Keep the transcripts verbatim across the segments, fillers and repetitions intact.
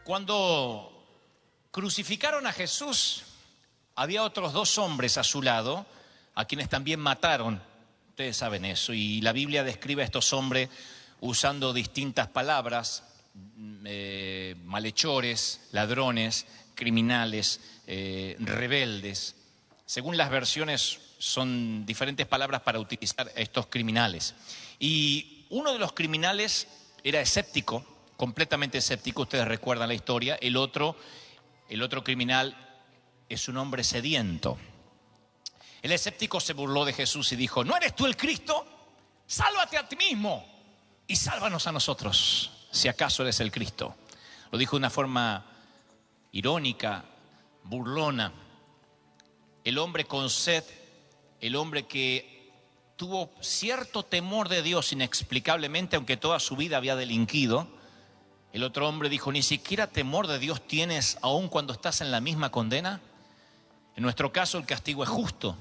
Cuando crucificaron a Jesús, había otros dos hombres a su lado, a quienes también mataron. Ustedes saben eso. Y la Biblia describe a estos hombres usando distintas palabras, eh, malhechores, ladrones, criminales, eh, rebeldes. Según las versiones, son diferentes palabras para utilizar a estos criminales. Y uno de los criminales era escéptico, completamente escéptico, ustedes recuerdan la historia. El otro, el otro criminal es un hombre sediento. El escéptico se burló de Jesús y dijo: ¿no eres tú el Cristo? Sálvate a ti mismo y sálvanos a nosotros, si acaso eres el Cristo. Lo dijo de una forma irónica, burlona. El hombre con sed, el hombre que tuvo cierto temor de Dios inexplicablemente, aunque toda su vida había delinquido. El otro hombre dijo: ¿ni siquiera temor de Dios tienes aun cuando estás en la misma condena? En nuestro caso el castigo es justo,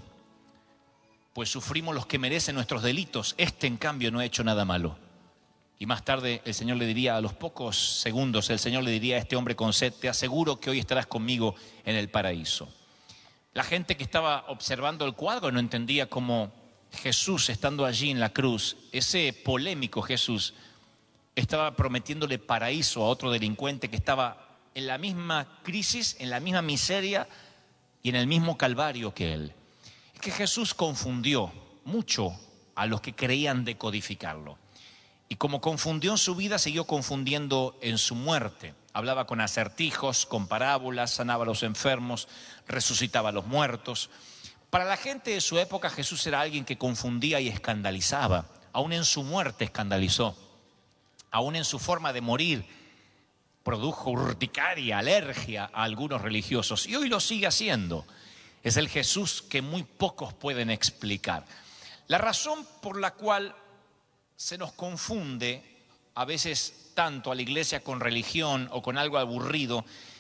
pues sufrimos los que merecen nuestros delitos. Este, en cambio, no ha hecho nada malo. Y más tarde el Señor le diría, a los pocos segundos, el Señor le diría a este hombre con sed: te aseguro que hoy estarás conmigo en el paraíso. La gente que estaba observando el cuadro no entendía cómo Jesús, estando allí en la cruz, ese polémico Jesús, estaba prometiéndole paraíso a otro delincuente que estaba en la misma crisis, en la misma miseria y en el mismo calvario que él. Es que Jesús confundió mucho a los que creían decodificarlo. Y como confundió en su vida, siguió confundiendo en su muerte. Hablaba con acertijos, con parábolas, sanaba a los enfermos, resucitaba a los muertos. Para la gente de su época, Jesús era alguien que confundía y escandalizaba. Aún en su muerte escandalizó. Aún en su forma de morir, produjo urticaria, alergia a algunos religiosos. Y hoy lo sigue haciendo. Es el Jesús que muy pocos pueden explicar. La razón por la cual se nos confunde a veces tanto a la iglesia con religión o con algo aburrido